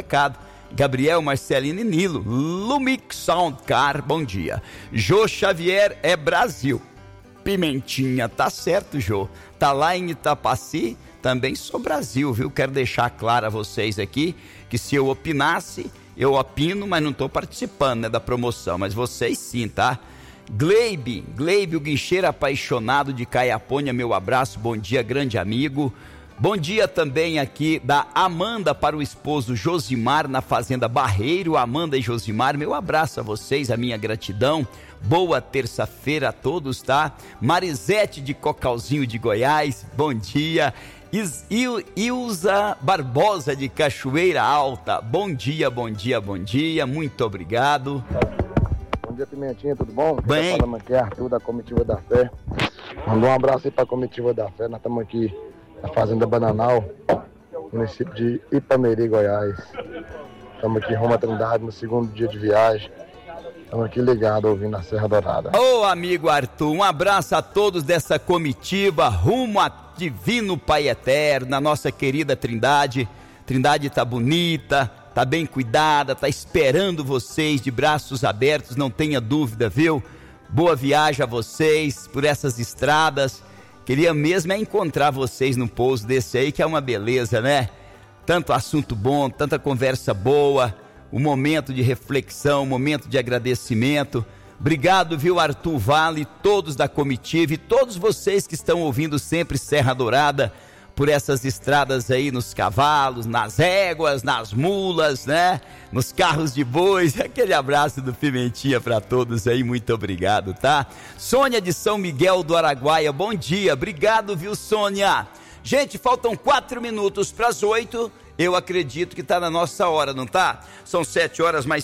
recado. Gabriel, Marcelino e Nilo, Lumic Sound Car, bom dia. Jô Xavier é Brasil. Pimentinha, tá certo, Jô. Tá lá em Itapaci, também sou Brasil, viu? Quero deixar claro a vocês aqui que se eu opinasse, eu opino, mas não tô participando, né, da promoção, mas vocês sim, tá? Gleibe, o guincheiro apaixonado de Caiapônia, meu abraço, bom dia, grande amigo. Bom dia também aqui da Amanda para o esposo Josimar na Fazenda Barreiro. Amanda e Josimar, meu abraço a vocês, a minha gratidão. Boa terça-feira a todos, tá? Marisete de Cocalzinho de Goiás, bom dia. Ilza Barbosa de Cachoeira Alta, bom dia, muito obrigado. Bom dia, Pimentinha, tudo bom? Bem. Falando aqui é Arthur da Comitiva da Fé. Mandou um abraço aí para a Comitiva da Fé, nós estamos aqui na Fazenda Bananal, município de Ipameri, Goiás. Estamos aqui em Roma Trindade, no segundo dia de viagem. Estamos aqui ligados, ouvindo a Serra Dourada. Ô amigo Arthur, um abraço a todos dessa comitiva, rumo a Divino Pai Eterno, a nossa querida Trindade. Trindade tá bonita, tá bem cuidada, tá esperando vocês de braços abertos, não tenha dúvida, viu? Boa viagem a vocês por essas estradas. Queria mesmo é encontrar vocês num pouso desse aí, que é uma beleza, né? Tanto assunto bom, tanta conversa boa, um momento de reflexão, um momento de agradecimento. Obrigado, viu, Arthur Vale, todos da comitiva e todos vocês que estão ouvindo sempre Serra Dourada, por essas estradas aí, nos cavalos, nas éguas, nas mulas, né? Nos carros de bois. Aquele abraço do Pimentinha para todos aí, muito obrigado, tá? Sônia de São Miguel do Araguaia, bom dia, obrigado, viu, Sônia? Gente, faltam 4 minutos para as 8. Eu acredito que tá na nossa hora, não tá? São 7 horas mais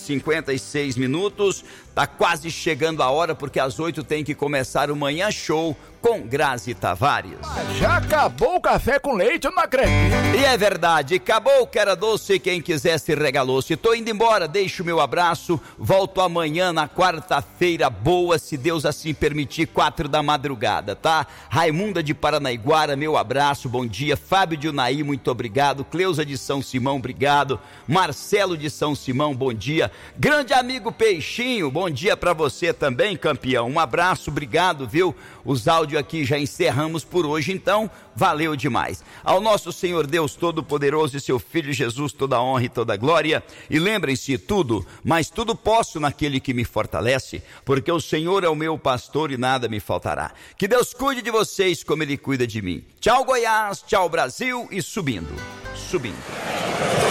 56 minutos. Tá quase chegando a hora, porque às 8 tem que começar o Manhã Show com Grazi Tavares. Já acabou o café com leite, eu não acredito. E é verdade, acabou o que era doce, quem quisesse regalou-se. Tô indo embora, deixo o meu abraço, volto amanhã na quarta-feira boa, se Deus assim permitir, 4 da madrugada, tá? Raimunda de Paranaiguara, meu abraço, bom dia. Fábio de Unaí, muito obrigado. Cleusa de São Simão, obrigado. Marcelo de São Simão, bom dia. Grande amigo Peixinho, bom dia pra você também, campeão. Um abraço, obrigado, viu? Os áudios aqui já encerramos por hoje, então valeu demais. Ao nosso Senhor Deus Todo-Poderoso e seu Filho Jesus, toda honra e toda glória. E lembrem-se, tudo, mas tudo posso naquele que me fortalece, porque o Senhor é o meu pastor e nada me faltará. Que Deus cuide de vocês como Ele cuida de mim. Tchau, Goiás, tchau, Brasil, e subindo.